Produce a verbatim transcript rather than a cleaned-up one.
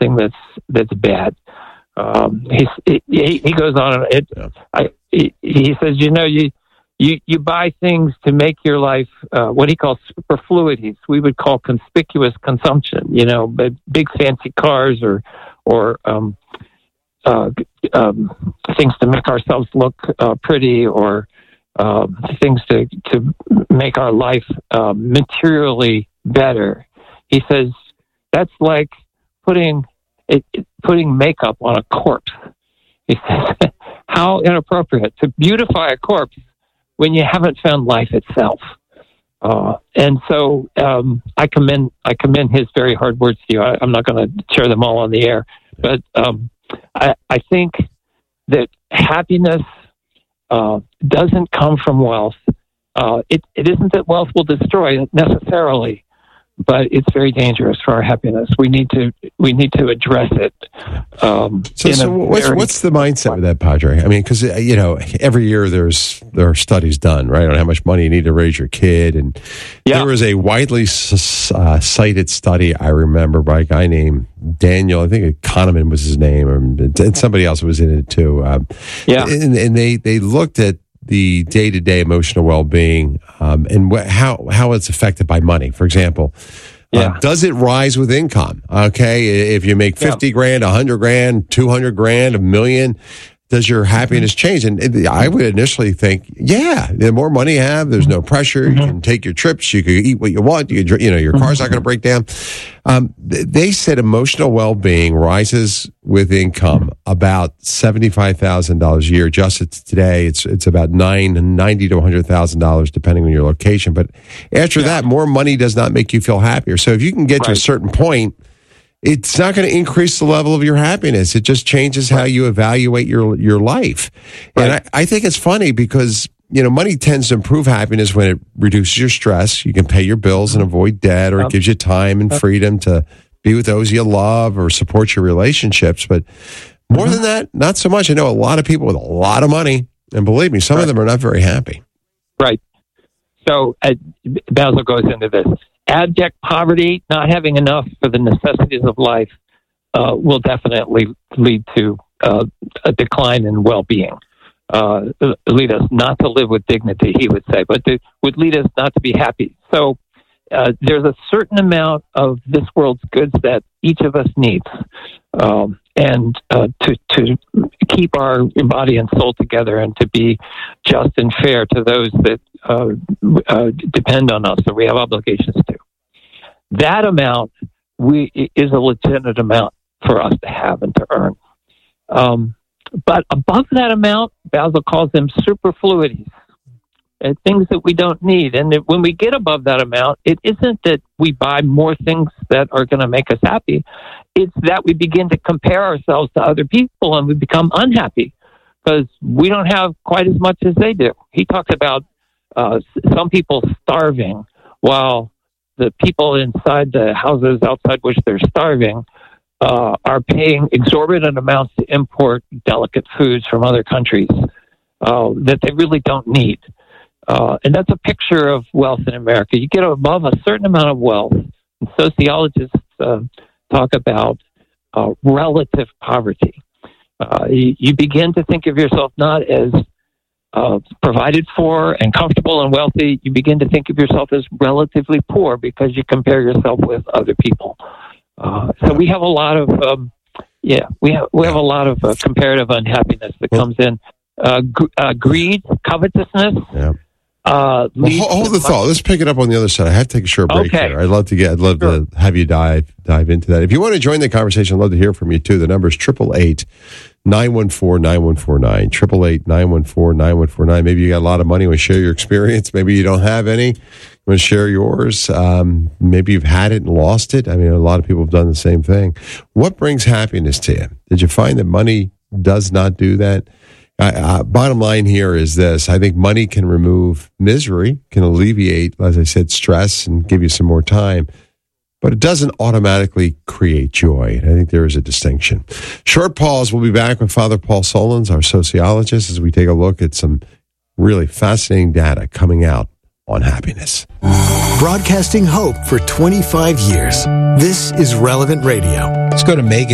something that's that's bad. Um, he, he he goes on. It, yeah. I, he, he says, you know, you you you buy things to make your life uh, what he calls superfluities. We would call conspicuous consumption. You know, big fancy cars or or um, uh, um, things to make ourselves look uh, pretty, or uh, things to to make our life uh, materially better. He says that's like putting it, it, putting makeup on a corpse. He says, how inappropriate to beautify a corpse when you haven't found life itself. Uh, and so um, I commend I commend his very hard words to you. I, I'm not going to share them all on the air, but um, I, I think that happiness uh, doesn't come from wealth. Uh, it, it isn't that wealth will destroy it necessarily, but it's very dangerous for our happiness. We need to we need to address it. Um, so, so what's very, what's the mindset with that, Padre? I mean, because you know, every year there's there are studies done, right, on how much money you need to raise your kid, and yeah. there was a widely uh, cited study I remember by a guy named Daniel. I think Kahneman was his name, and somebody else was in it too. Um, yeah, and, and they they looked at the day-to-day emotional well-being um, and wh- how how it's affected by money. For example, yeah. uh, does it rise with income? Okay, if you make fifty yeah. grand, a hundred grand, two hundred grand, a million, does your happiness change? And it, I would initially think, yeah, the more money you have, there's no pressure. Mm-hmm. You can take your trips. You can eat what you want. You can, you know, your car's not going to break down. Um, they said emotional well-being rises with income about seventy-five thousand dollars a year. Adjusted to today, it's it's about nine ninety to one hundred thousand dollars, depending on your location. But after yeah. that, more money does not make you feel happier. So if you can get right. to a certain point, it's not going to increase the level of your happiness. It just changes how you evaluate your your life. Right. And I, I think it's funny because, you know, money tends to improve happiness when it reduces your stress. You can pay your bills and avoid debt, or it gives you time and freedom to be with those you love or support your relationships. But more mm-hmm. than that, not so much. I know a lot of people with a lot of money, and believe me, some right. of them are not very happy. Right. So uh, Basil goes into this. Abject poverty, not having enough for the necessities of life, uh, will definitely lead to uh, a decline in well-being. Uh, lead us not to live with dignity, he would say, but to, would lead us not to be happy. So uh, there's a certain amount of this world's goods that each of us needs, um, and uh, to to keep our body and soul together, and to be just and fair to those that uh, uh, depend on us, that we have obligations to. That amount we is a legitimate amount for us to have and to earn. Um, but above that amount, Basil calls them superfluities, uh, things that we don't need. And when we get above that amount, it isn't that we buy more things that are going to make us happy. It's that we begin to compare ourselves to other people, and we become unhappy because we don't have quite as much as they do. He talks about uh, some people starving while the people inside the houses outside which they're starving uh, are paying exorbitant amounts to import delicate foods from other countries uh, that they really don't need. Uh, and that's a picture of wealth in America. You get above a certain amount of wealth, and sociologists uh, talk about uh, relative poverty. Uh, you, you begin to think of yourself not as uh, provided for and comfortable and wealthy. You begin to think of yourself as relatively poor because you compare yourself with other people. Uh, so we have a lot of, um, yeah, we have we have a lot of uh, comparative unhappiness that comes in. Uh, gr- uh, greed, covetousness. Yeah. Uh, well, hold, hold the thought. Let's pick it up on the other side. I have to take a short break okay. here. I'd love to get. I'd love sure. to have you dive dive into that. If you want to join the conversation, I'd love to hear from you too. The number is triple eight nine one four nine one four nine. Triple eight nine one four nine one four nine. Maybe you got a lot of money. Want to share your experience? Maybe you don't have any. You want to share yours? Um, maybe you've had it and lost it. I mean, a lot of people have done the same thing. What brings happiness to you? Did you find that money does not do that? Uh, uh, bottom line here is this. I think money can remove misery, can alleviate, as I said, stress and give you some more time, but it doesn't automatically create joy. I think there is a distinction. Short pause. We'll be back with Father Paul Solons, our sociologist, as we take a look at some really fascinating data coming out on happiness. Broadcasting hope for twenty-five years. This is Relevant Radio. Let's go to Megan.